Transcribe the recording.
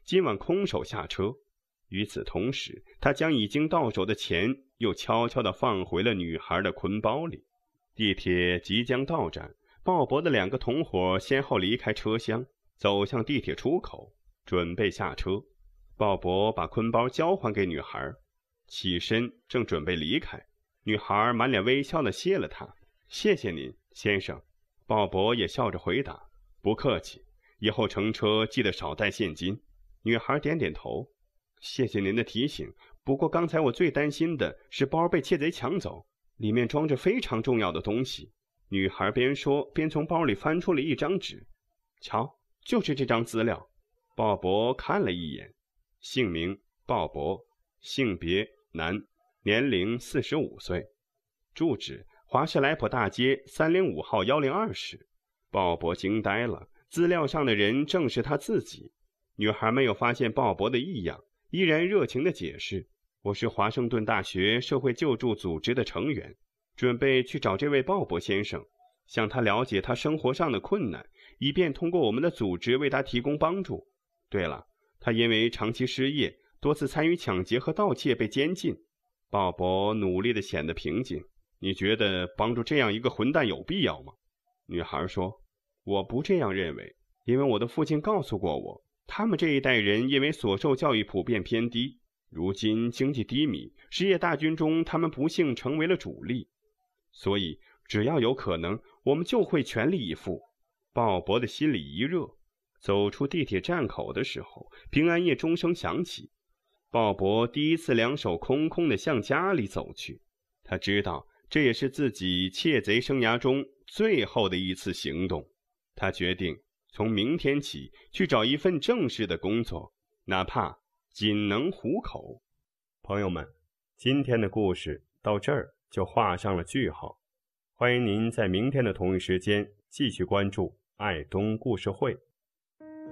今晚空手下车。与此同时，他将已经到手的钱又悄悄地放回了女孩的坤包里。地铁即将到站，鲍勃的2个同伙先后离开车厢，走向地铁出口，准备下车。鲍勃把坤包交还给女孩，起身正准备离开，女孩满脸微笑地谢了他：“谢谢您，先生。”鲍勃也笑着回答：“不客气，以后乘车记得少带现金。”女孩点点头：“谢谢您的提醒，不过刚才我最担心的是包被窃贼抢走，里面装着非常重要的东西。”女孩边说边从包里翻出了一张纸：“瞧，就是这张资料。”鲍勃看了一眼，姓名鲍勃，性别男，年龄45岁，住址华士莱普大街305号102室。鲍勃惊呆了，资料上的人正是他自己。女孩没有发现鲍勃的异样，依然热情地解释：“我是华盛顿大学社会救助组织的成员，准备去找这位鲍勃先生，向他了解他生活上的困难，以便通过我们的组织为他提供帮助。对了，他因为长期失业，多次参与抢劫和盗窃被监禁。”鲍勃努力地显得平静：“你觉得帮助这样一个混蛋有必要吗？”女孩说：“我不这样认为，因为我的父亲告诉过我，他们这一代人因为所受教育普遍偏低，如今经济低迷，失业大军中他们不幸成为了主力。所以只要有可能，我们就会全力以赴。”鲍勃的心里一热。走出地铁站口的时候，平安夜钟声响起。鲍勃第一次2手空空地向家里走去。他知道这也是自己窃贼生涯中最后的一次行动。他决定从明天起去找一份正式的工作，哪怕仅能糊口。朋友们，今天的故事到这儿就画上了句号。欢迎您在明天的同一时间继续关注爱东故事会。